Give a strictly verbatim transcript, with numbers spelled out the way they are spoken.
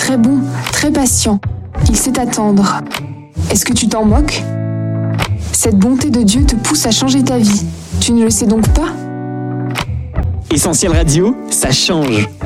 très bon, très patient. Il sait attendre. Est-ce que tu t'en moques ? Cette bonté de Dieu te pousse à changer ta vie. Tu ne le sais donc pas ? Essentiel Radio, ça change.